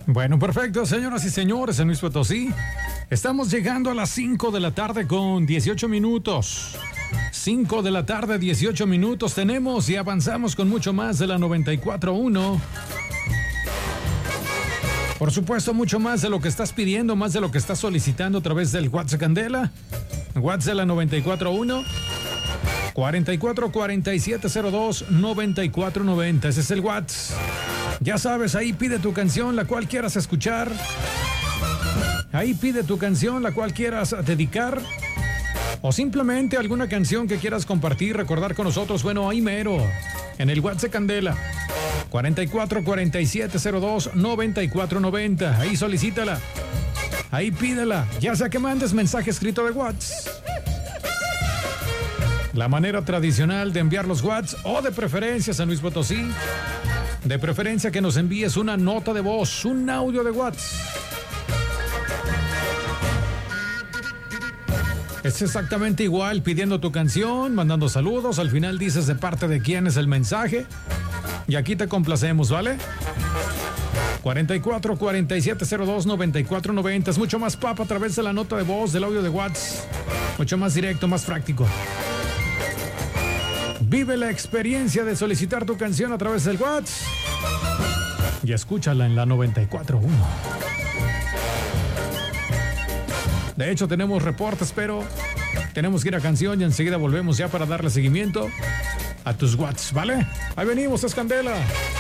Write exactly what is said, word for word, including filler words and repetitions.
Bueno, perfecto, señoras y señores, en Luis Potosí. Estamos llegando a las cinco de la tarde con dieciocho minutos. cinco de la tarde, dieciocho minutos tenemos y avanzamos con mucho más de la noventa y cuatro punto uno. Por supuesto, mucho más de lo que estás pidiendo, más de lo que estás solicitando a través del WhatsApp Candela. WhatsApp de la noventa y cuatro punto uno. cuarenta y cuatro cuarenta y siete cero dos noventa y cuatro noventa. Ese es el WhatsApp. Ya sabes, ahí pide tu canción, la cual quieras escuchar. Ahí pide tu canción, la cual quieras dedicar. O simplemente alguna canción que quieras compartir, recordar con nosotros. Bueno, ahí mero, en el WhatsApp Candela. cuarenta y cuatro cuarenta y siete cero dos noventa y cuatro noventa. Ahí solicítala. Ahí pídela. Ya sea que mandes mensaje escrito de WhatsApp. La manera tradicional de enviar los WhatsApp o de preferencia San Luis Potosí. De preferencia que nos envíes una nota de voz, un audio de WhatsApp. Es exactamente igual, pidiendo tu canción, mandando saludos. Al final dices de parte de quién es el mensaje. Y aquí te complacemos, ¿vale? cuarenta y cuatro cuarenta y siete cero dos noventa y cuatro noventa. Es mucho más papa a través de la nota de voz, del audio de WhatsApp. Mucho más directo, más práctico. Vive la experiencia de solicitar tu canción a través del WhatsApp y escúchala en la noventa y cuatro punto uno. De hecho, tenemos reportes, pero tenemos que ir a canción y enseguida volvemos ya para darle seguimiento a tus WhatsApp, ¿vale? Ahí venimos, es Candela.